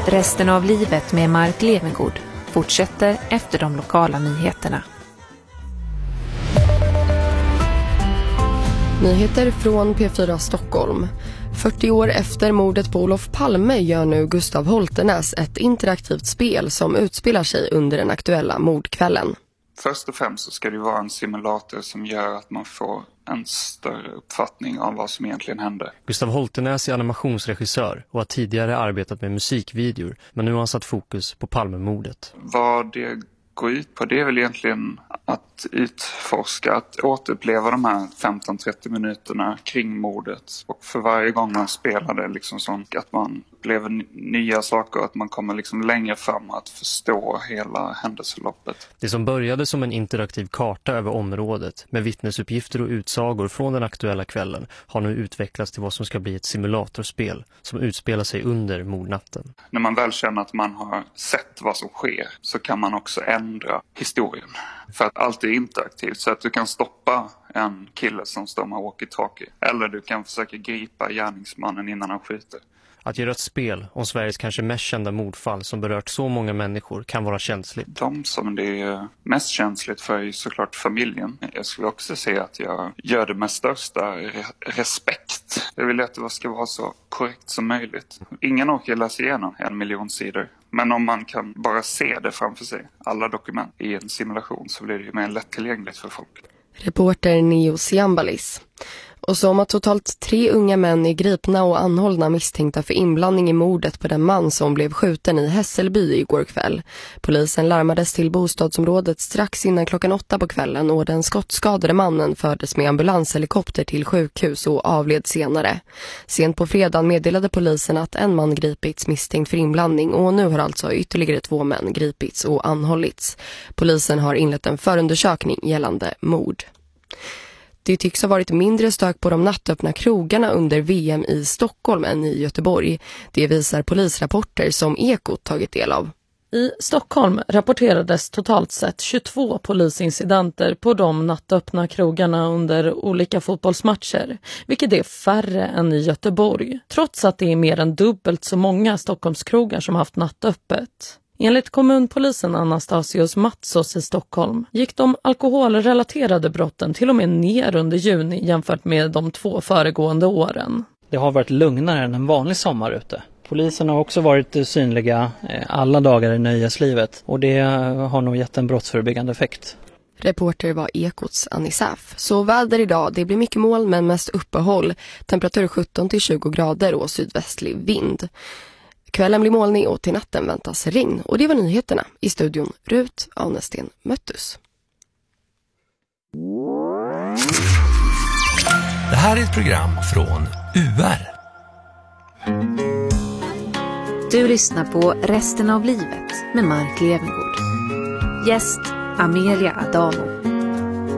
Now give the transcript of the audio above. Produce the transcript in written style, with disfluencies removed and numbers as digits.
Resten av livet med Mark Levengood fortsätter efter de lokala nyheterna. Nyheter från P4 Stockholm. 40 år efter mordet på Olof Palme gör nu Gustav Holternäs ett interaktivt spel som utspelar sig under den aktuella mordkvällen. Först och främst så ska det vara en simulator som gör att man får en större uppfattning av vad som egentligen hände. Gustav Holternäs är animationsregissör och har tidigare arbetat med musikvideor, men nu har han satt fokus på Palmemordet. Vad det går ut på, det är väl egentligen att utforska, att återuppleva de här 15-30 minuterna kring mordet. Och för varje gång man spelar det liksom sånt att man upplever nya saker och att man kommer liksom längre fram att förstå hela händelseförloppet. Det som började som en interaktiv karta över området med vittnesuppgifter och utsagor från den aktuella kvällen har nu utvecklats till vad som ska bli ett simulatorspel som utspelar sig under mordnatten. När man väl känner att man har sett vad som sker så kan man också ändra historien. För att allt är interaktivt, så att du kan stoppa en kille som står med walkie-talkie. Eller du kan försöka gripa gärningsmannen innan han skjuter. Att göra ett spel om Sveriges kanske mest kända mordfall som berört så många människor kan vara känsligt. De som det är mest känsligt för är såklart familjen. Jag skulle också säga att jag gör det med största respekt. Jag vill att det ska vara så korrekt som möjligt. Ingen orkar läsa igenom 1 miljon sidor. Men om man kan bara se det framför sig, alla dokument i en simulation, så blir det ju mer lättillgängligt för folk. Reporter Neo Siambalis. Och så om att totalt 3 unga män är gripna och anhållna misstänkta för inblandning i mordet på den man som blev skjuten i Hässelby igår kväll. Polisen larmades till bostadsområdet strax innan 8:00 på kvällen och den skottskadade mannen fördes med ambulanshelikopter till sjukhus och avled senare. Sent på fredagen meddelade polisen att en man gripits misstänkt för inblandning och nu har alltså ytterligare 2 män gripits och anhållits. Polisen har inlett en förundersökning gällande mord. Det tycks ha varit mindre stök på de nattöppna krogarna under VM i Stockholm än i Göteborg. Det visar polisrapporter som Ekot tagit del av. I Stockholm rapporterades totalt sett 22 polisincidenter på de nattöppna krogarna under olika fotbollsmatcher, vilket är färre än i Göteborg, trots att det är mer än dubbelt så många Stockholmskrogar som haft nattöppet. Enligt kommunpolisen Anastasios Matsos i Stockholm gick de alkoholrelaterade brotten till och med ner under juni jämfört med de 2 föregående åren. Det har varit lugnare än en vanlig sommar ute. Polisen har också varit synliga alla dagar i nöjeslivet och det har nog gett en brottsförebyggande effekt. Reporter var Ekots Anisaf. Så väder idag, det blir mycket moln men mest uppehåll. Temperatur 17-20 grader och sydvästlig vind. Kvällen blir molnig och till natten väntas regn. Och det var nyheterna. I studion Rut Anesten Möttus. Det här är ett program från UR. Du lyssnar på Resten av livet med Mark Levengood. Gäst Amelia Adamo.